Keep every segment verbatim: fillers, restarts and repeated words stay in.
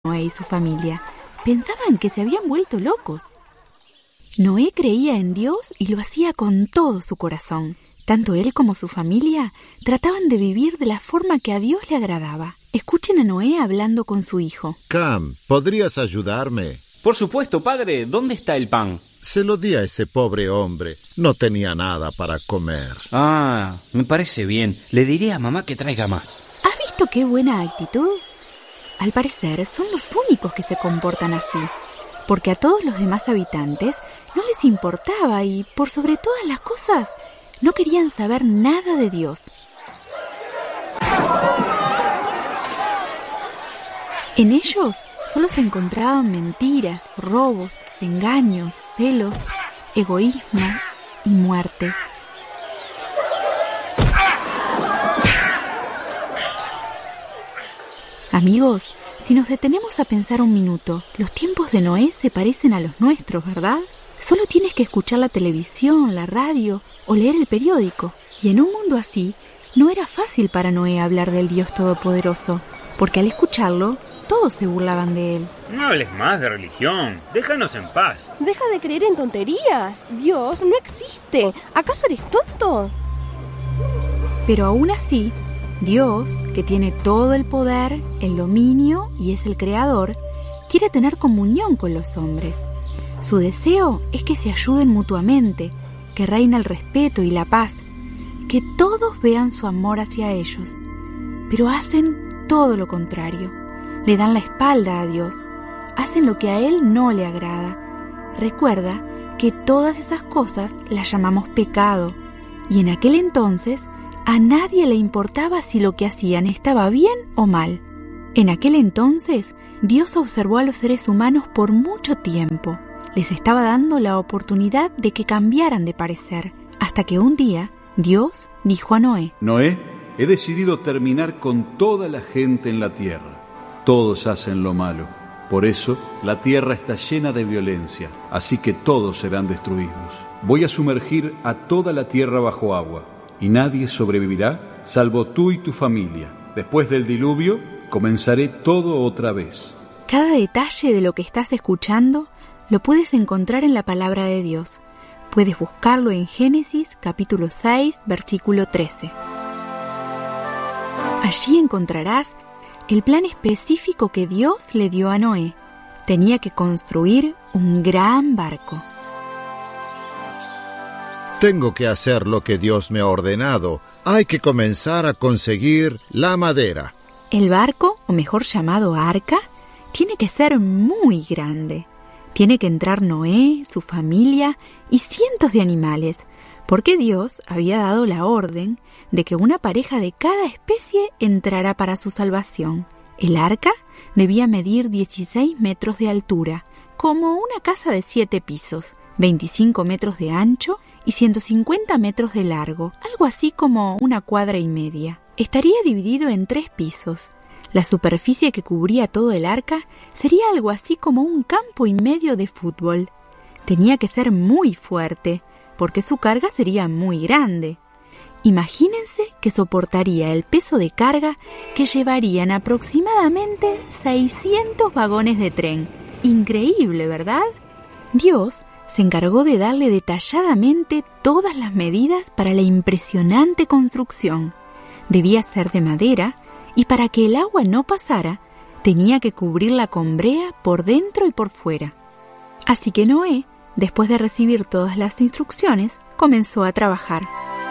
Noé y su familia. Pensaban que se habían vuelto locos. Noé creía en Dios y lo hacía con todo su corazón. Tanto él como su familia trataban de vivir de la forma que a Dios le agradaba. Escuchen a Noé hablando con su hijo. Cam, ¿podrías ayudarme? Por supuesto, padre. ¿Dónde está el pan? Se lo di a ese pobre hombre. No tenía nada para comer. Ah, me parece bien. Le diré a mamá que traiga más. ¿Has visto qué buena actitud? Al parecer, son los únicos que se comportan así, porque a todos los demás habitantes no les importaba y, por sobre todas las cosas, no querían saber nada de Dios. En ellos solo se encontraban mentiras, robos, engaños, celos, egoísmo y muerte. Amigos, si nos detenemos a pensar un minuto, los tiempos de Noé se parecen a los nuestros, ¿verdad? Solo tienes que escuchar la televisión, la radio o leer el periódico. Y en un mundo así, no era fácil para Noé hablar del Dios Todopoderoso, porque al escucharlo, todos se burlaban de él. No hables más de religión, déjanos en paz. Deja de creer en tonterías, Dios no existe. ¿Acaso eres tonto? Pero aún así, Dios, que tiene todo el poder, el dominio y es el creador, quiere tener comunión con los hombres. Su deseo es que se ayuden mutuamente, que reine el respeto y la paz, que todos vean su amor hacia ellos. Pero hacen todo lo contrario. Le dan la espalda a Dios, hacen lo que a Él no le agrada. Recuerda que todas esas cosas las llamamos pecado, y en aquel entonces a nadie le importaba si lo que hacían estaba bien o mal. En aquel entonces, Dios observó a los seres humanos por mucho tiempo. Les estaba dando la oportunidad de que cambiaran de parecer, hasta que un día, Dios dijo a Noé: Noé, he decidido terminar con toda la gente en la tierra. Todos hacen lo malo. Por eso, la tierra está llena de violencia, así que todos serán destruidos. Voy a sumergir a toda la tierra bajo agua, y nadie sobrevivirá, salvo tú y tu familia. Después del diluvio, comenzaré todo otra vez. Cada detalle de lo que estás escuchando lo puedes encontrar en la palabra de Dios. Puedes buscarlo en Génesis capítulo seis, versículo trece. Allí encontrarás el plan específico que Dios le dio a Noé. Tenía que construir un gran barco. Tengo que hacer lo que Dios me ha ordenado. Hay que comenzar a conseguir la madera. El barco, o mejor llamado arca, tiene que ser muy grande. Tiene que entrar Noé, su familia y cientos de animales, porque Dios había dado la orden de que una pareja de cada especie entrara para su salvación. El arca debía medir dieciséis metros de altura, como una casa de siete pisos, veinticinco metros de ancho y ciento cincuenta metros de largo, algo así como una cuadra y media. Estaría dividido en tres pisos. La superficie que cubría todo el arca sería algo así como un campo y medio de fútbol. Tenía que ser muy fuerte, porque su carga sería muy grande. Imagínense que soportaría el peso de carga que llevarían aproximadamente seiscientos vagones de tren. Increíble, ¿verdad? Dios se encargó de darle detalladamente todas las medidas para la impresionante construcción. Debía ser de madera y para que el agua no pasara, tenía que cubrirla con brea por dentro y por fuera. Así que Noé, después de recibir todas las instrucciones, comenzó a trabajar.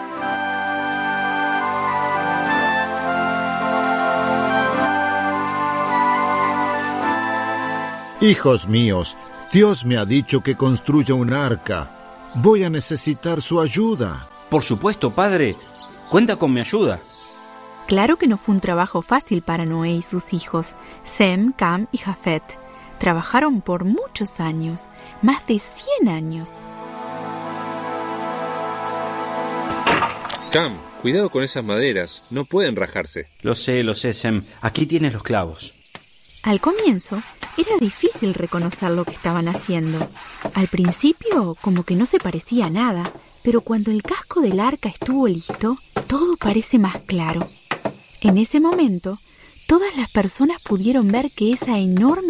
Hijos míos, Dios me ha dicho que construya un arca. Voy a necesitar su ayuda. Por supuesto, padre. Cuenta con mi ayuda. Claro que no fue un trabajo fácil para Noé y sus hijos, Sem, Cam y Jafet. Trabajaron por muchos años, más de cien años. Cam, cuidado con esas maderas, no pueden rajarse. Lo sé, lo sé, Sem. Aquí tienes los clavos. Al comienzo, era difícil reconocer lo que estaban haciendo. Al principio, como que no se parecía a nada, pero cuando el casco del arca estuvo listo, todo parece más claro. En ese momento, todas las personas pudieron ver que esa enorme